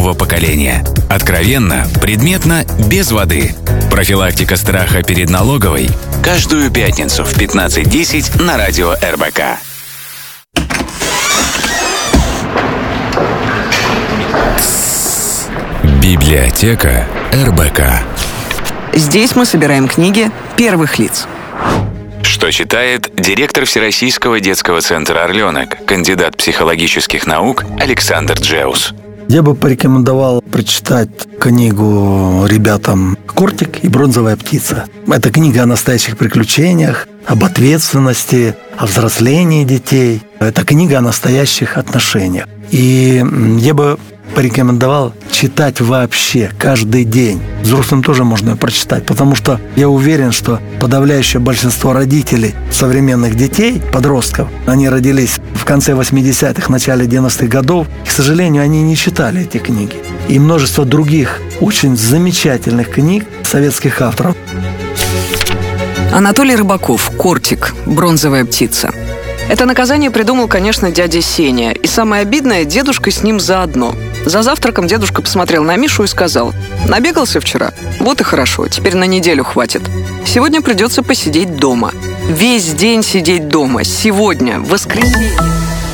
нового поколения. Откровенно, предметно, без воды. Профилактика страха перед налоговой. Каждую пятницу в 15:10 на радио РБК. Библиотека РБК. Здесь мы собираем книги первых лиц. Что читает директор Всероссийского детского центра «Орленок», кандидат психологических наук Александр Джеус. Я бы порекомендовал прочитать книгу ребятам «Кортик и бронзовая птица». Это книга о настоящих приключениях, об ответственности, о взрослении детей. Это книга о настоящих отношениях. И я бы порекомендовал читать вообще каждый день. Взрослым тоже можно ее прочитать, потому что я уверен, что подавляющее большинство родителей современных детей, подростков, они родились в конце 80-х, начале 90-х годов. К сожалению, они не читали эти книги. И множество других очень замечательных книг советских авторов. Анатолий Рыбаков, «Кортик. Бронзовая птица». Это наказание придумал, конечно, дядя Сеня. И самое обидное, дедушка с ним заодно. За завтраком дедушка посмотрел на Мишу и сказал: «Набегался вчера? Вот и хорошо, теперь на неделю хватит. Сегодня придется посидеть дома. Весь день сидеть дома. Сегодня, воскресенье».